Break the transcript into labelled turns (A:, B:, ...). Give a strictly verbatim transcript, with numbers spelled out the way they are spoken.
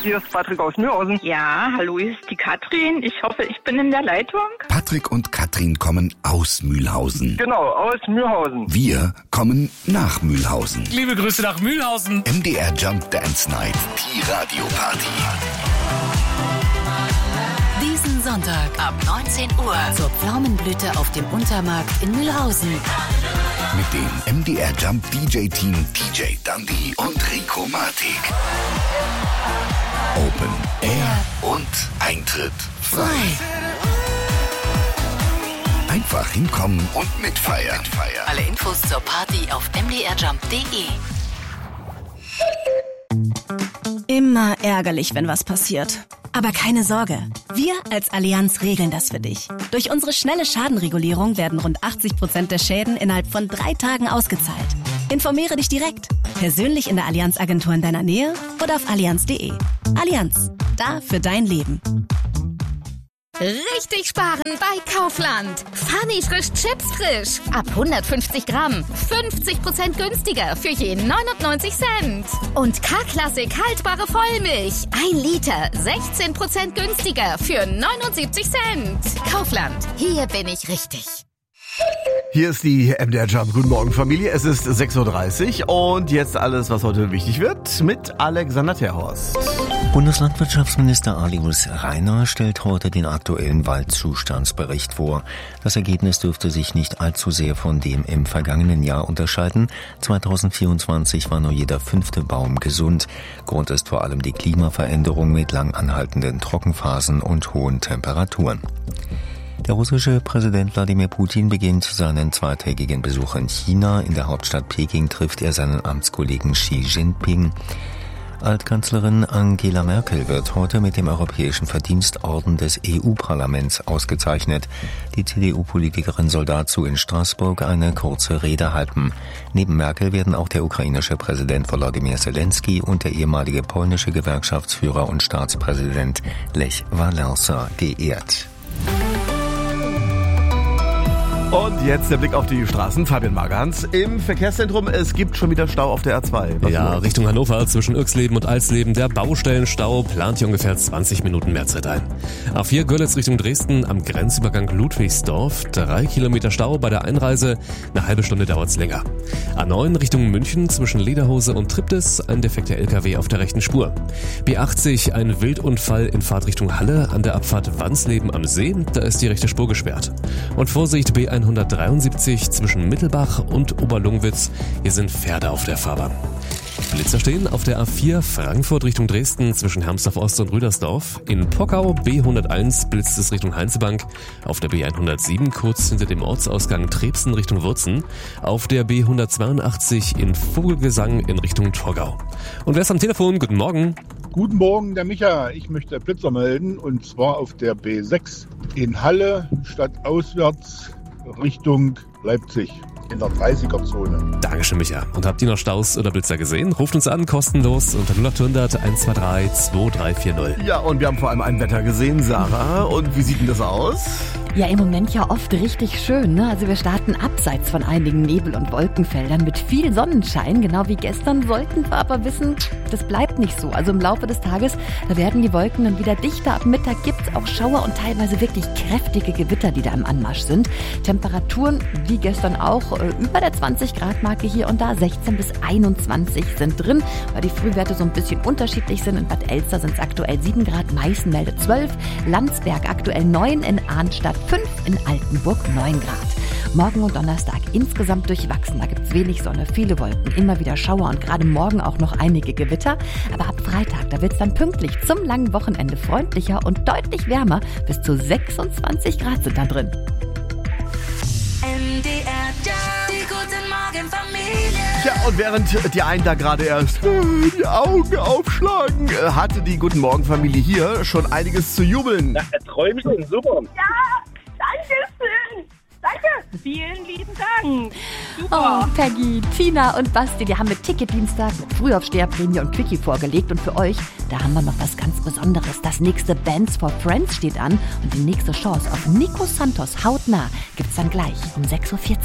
A: Hier ist Patrick aus Mühlhausen.
B: Ja, hallo, hier ist die Katrin. Ich hoffe, ich bin in der Leitung.
C: Patrick und Katrin kommen aus Mühlhausen.
A: Genau, aus Mühlhausen.
C: Wir kommen nach Mühlhausen.
D: Liebe Grüße nach Mühlhausen.
C: M D R Jump Dance Night, die Radioparty.
E: Diesen Sonntag ab neunzehn Uhr zur Pflaumenblüte auf dem Untermarkt in Mühlhausen.
C: Mit dem M D R Jump D J-Team D J Dundee und Rico Matic. Open Air und Eintritt frei. Einfach hinkommen und mitfeiern.
E: Alle Infos zur Party auf m d r jump punkt d e.
F: Immer ärgerlich, wenn was passiert. Aber keine Sorge, wir als Allianz regeln das für dich. Durch unsere schnelle Schadenregulierung werden rund achtzig Prozent der Schäden innerhalb von drei Tagen ausgezahlt. Informiere dich direkt, persönlich in der Allianz-Agentur in deiner Nähe oder auf allianz punkt de. Allianz, da für dein Leben.
G: Richtig sparen bei Kaufland. Funny frisch Chips frisch. Ab hundertfünfzig Gramm. fünfzig Prozent günstiger für je neunundneunzig Cent. Und K-Klassik haltbare Vollmilch. Ein Liter. sechzehn Prozent günstiger für neunundsiebzig Cent. Kaufland. Hier bin ich richtig.
H: Hier ist die M D R Jump. Guten Morgen, Familie. Es ist sechs Uhr dreißig und jetzt alles, was heute wichtig wird, mit Alexander Terhorst.
I: Bundeslandwirtschaftsminister Alois Rainer stellt heute den aktuellen Waldzustandsbericht vor. Das Ergebnis dürfte sich nicht allzu sehr von dem im vergangenen Jahr unterscheiden. zweitausendvierundzwanzig war nur jeder fünfte Baum gesund. Grund ist vor allem die Klimaveränderung mit lang anhaltenden Trockenphasen und hohen Temperaturen. Der russische Präsident Wladimir Putin beginnt seinen zweitägigen Besuch in China. In der Hauptstadt Peking trifft er seinen Amtskollegen Xi Jinping. Altkanzlerin Angela Merkel wird heute mit dem Europäischen Verdienstorden des E U-Parlaments ausgezeichnet. Die C D U-Politikerin soll dazu in Straßburg eine kurze Rede halten. Neben Merkel werden auch der ukrainische Präsident Volodymyr Zelensky und der ehemalige polnische Gewerkschaftsführer und Staatspräsident Lech Wałęsa geehrt.
H: Und jetzt der Blick auf die Straßen. Fabian Magans im Verkehrszentrum. Es gibt schon wieder Stau auf der A zwei. Was
D: ja,
H: los?
D: Richtung Hannover zwischen Irxleben und Alsleben. Der Baustellenstau plant hier ungefähr zwanzig Minuten mehr Zeit ein. A vier Görlitz Richtung Dresden am Grenzübergang Ludwigsdorf. Drei Kilometer Stau bei der Einreise. Eine halbe Stunde dauert's länger. A neun Richtung München zwischen Lederhose und Triptis. Ein defekter L K W auf der rechten Spur. B achtzig ein Wildunfall in Fahrtrichtung Halle an der Abfahrt Wansleben am See. Da ist die rechte Spur gesperrt. Und Vorsicht, B hundertdreiundsiebzig zwischen Mittelbach und Oberlungwitz. Hier sind Pferde auf der Fahrbahn. Blitzer stehen auf der A vier Frankfurt Richtung Dresden zwischen Hermsdorf Ost und Rüdersdorf. In Pockau B hunderteins blitzt es Richtung Heinzebank. Auf der B hundertsieben kurz hinter dem Ortsausgang Trebsen Richtung Wurzen. Auf der B hundertzweiundachtzig in Vogelgesang in Richtung Torgau. Und wer ist am Telefon? Guten Morgen.
J: Guten Morgen, der Micha. Ich möchte Blitzer melden und zwar auf der B sechs in Halle stadtauswärts Richtung Leipzig in der dreißiger-Zone.
D: Dankeschön, Micha. Und habt ihr noch Staus oder Blitzer gesehen? Ruft uns an, kostenlos unter null acht hundert eins zwei drei zwei drei vier null.
H: Ja, und wir haben vor allem ein Wetter gesehen, Sarah. Und wie sieht denn das aus?
K: Ja, im Moment ja oft richtig schön, ne? Also wir starten abseits von einigen Nebel- und Wolkenfeldern mit viel Sonnenschein, genau wie gestern, sollten wir aber wissen, das bleibt nicht so. Also im Laufe des Tages, da werden die Wolken dann wieder dichter. Ab Mittag gibt's auch Schauer und teilweise wirklich kräftige Gewitter, die da im Anmarsch sind. Temperaturen, wie gestern auch, über der zwanzig Grad Marke hier und da, sechzehn bis einundzwanzig sind drin, weil die Frühwerte so ein bisschen unterschiedlich sind. In Bad Elster sind es aktuell sieben Grad, Meißen meldet zwölf, Landsberg aktuell neun, in Arnstadt fünf, in Altenburg neun Grad. Morgen und Donnerstag insgesamt durchwachsen. Da gibt's wenig Sonne, viele Wolken, immer wieder Schauer und gerade morgen auch noch einige Gewitter. Aber ab Freitag, da wird's dann pünktlich zum langen Wochenende freundlicher und deutlich wärmer. Bis zu sechsundzwanzig Grad sind da drin.
E: M D R, die guten Morgen Familie.
H: Ja, und während die einen da gerade erst die Augen aufschlagen, hatte die Guten Morgen Familie hier schon einiges zu jubeln.
A: Ja, Träumchen, super.
B: Ja, danke schön. Danke. Vielen lieben Dank. Super.
K: Oh, Peggy, Tina und Basti, die haben mit Ticketdienstag, mit Frühaufsteherprämie und Quickie vorgelegt. Und für euch, da haben wir noch was ganz Besonderes. Das nächste Bands for Friends steht an und die nächste Chance auf Nico Santos hautnah gibt's dann gleich um sechs Uhr vierzig.